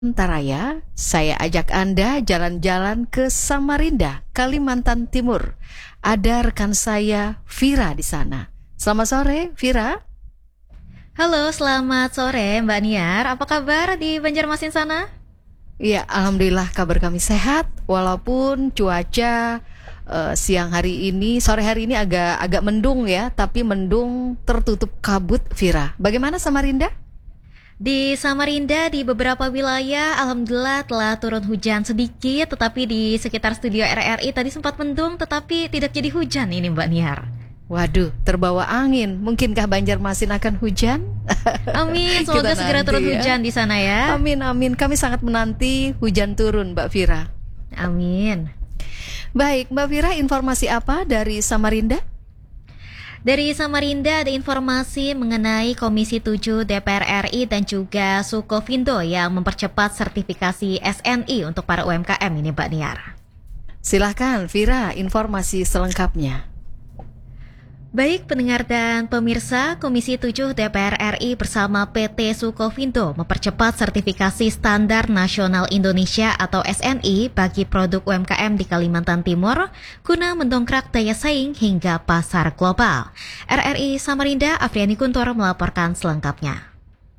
Taraya, saya ajak Anda jalan-jalan ke Samarinda, Kalimantan Timur. Ada rekan saya, Vira, di sana. Selamat sore, Vira. Halo, selamat sore Mbak Niar. Apa kabar di Banjarmasin sana? Ya, alhamdulillah kabar kami sehat. Walaupun cuaca sore hari ini agak mendung ya, tapi mendung tertutup kabut, Vira. Bagaimana Samarinda? Di Samarinda, di beberapa wilayah, alhamdulillah telah turun hujan sedikit, tetapi di sekitar studio RRI tadi sempat mendung, tetapi tidak jadi hujan ini Mbak Niar. Waduh, terbawa angin. Mungkinkah Banjarmasin akan hujan? Amin, semoga Kita segera nanti turun ya. hujan di sana ya. Amin, amin. Kami sangat menanti hujan turun, Mbak Vira. Amin. Baik, Mbak Vira, informasi apa dari Samarinda? Dari Samarinda ada informasi mengenai Komisi 7 DPR RI dan juga Sukovindo yang mempercepat sertifikasi SNI untuk para UMKM ini Mbak Niar. Silahkan, Vira, informasi selengkapnya. Baik pendengar dan pemirsa, Komisi 7 DPR RI bersama PT Sukovindo mempercepat sertifikasi Standar Nasional Indonesia atau SNI bagi produk UMKM di Kalimantan Timur guna mendongkrak daya saing hingga pasar global. RRI Samarinda, Afriani Kuntur melaporkan selengkapnya.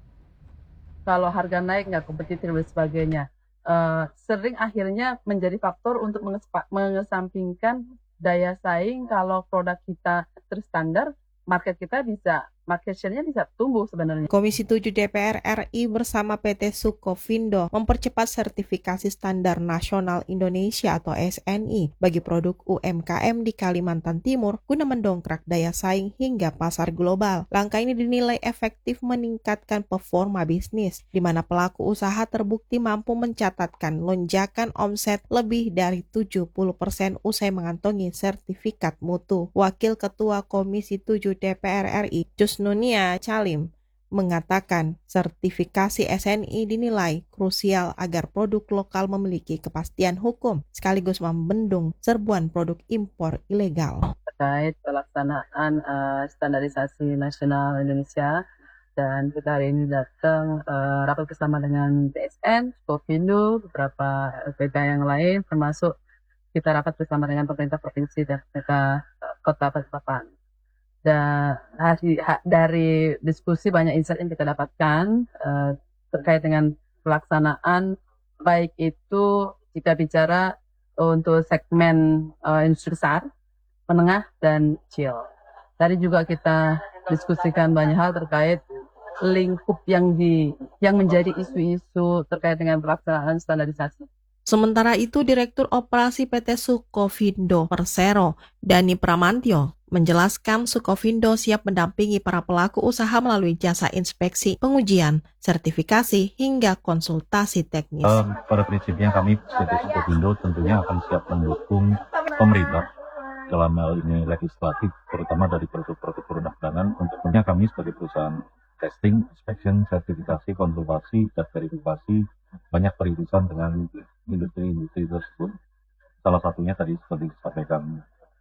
Kalau harga naik nggak kompetitif dan sebagainya, sering akhirnya menjadi faktor untuk mengesampingkan daya saing. Kalau produk kita terstandar, market share-nya bisa tumbuh sebenarnya. Komisi 7 DPR RI bersama PT Sukovindo mempercepat sertifikasi Standar Nasional Indonesia atau SNI bagi produk UMKM di Kalimantan Timur guna mendongkrak daya saing hingga pasar global. Langkah ini dinilai efektif meningkatkan performa bisnis, di mana pelaku usaha terbukti mampu mencatatkan lonjakan omset lebih dari 70% usai mengantongi sertifikat mutu. Wakil Ketua Komisi 7 DPR RI, Jusnunia Calim, mengatakan sertifikasi SNI dinilai krusial agar produk lokal memiliki kepastian hukum sekaligus membendung serbuan produk impor ilegal. Terkait pelaksanaan standarisasi nasional Indonesia, dan kita hari ini datang rapat bersama dengan TSN, Sukovindo, beberapa LPK yang lain, termasuk kita rapat bersama dengan pemerintah provinsi dan pemerintah kota Balikpapan. Dan dari diskusi banyak insight yang kita dapatkan terkait dengan pelaksanaan, baik itu jika bicara untuk segmen industri besar, menengah, dan kecil. Tadi juga kita diskusikan banyak hal terkait lingkup yang menjadi isu-isu terkait dengan pelaksanaan standarisasi. Sementara itu, Direktur Operasi PT Sukovindo Persero, Dani Pramantyo, menjelaskan Sukovindo siap mendampingi para pelaku usaha melalui jasa inspeksi, pengujian, sertifikasi, hingga konsultasi teknis. Pada prinsipnya kami PT Sukovindo tentunya akan siap mendukung pemerintah dalam hal ini legislatif, terutama dari produk-produk perundangan. Tentunya kami sebagai perusahaan testing, inspection, sertifikasi, konsultasi, dan verifikasi banyak periurusan dengan industri-industri tersebut. Salah satunya tadi seperti disampaikan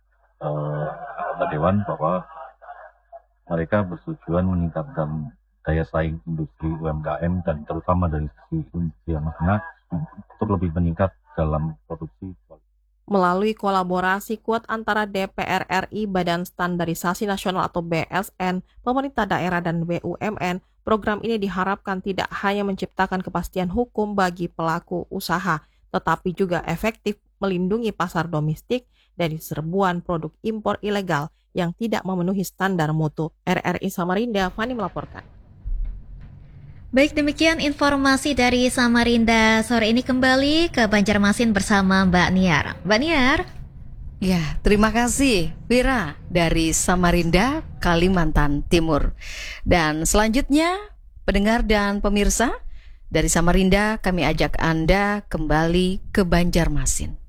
anggota Dewan bahwa mereka bertujuan meningkatkan daya saing industri UMKM dan terutama dari sisi industri menengah untuk lebih meningkat dalam produksi. Melalui kolaborasi kuat antara DPR RI, Badan Standarisasi Nasional atau BSN, pemerintah daerah dan BUMN, program ini diharapkan tidak hanya menciptakan kepastian hukum bagi pelaku usaha, tetapi juga efektif melindungi pasar domestik dari serbuan produk impor ilegal yang tidak memenuhi standar mutu. RRI Samarinda, Fani melaporkan. Baik, demikian informasi dari Samarinda. Sore ini kembali ke Banjarmasin bersama Mbak Niar. Mbak Niar. Ya, terima kasih Vira dari Samarinda, Kalimantan Timur. Dan selanjutnya, pendengar dan pemirsa, dari Samarinda kami ajak Anda kembali ke Banjarmasin.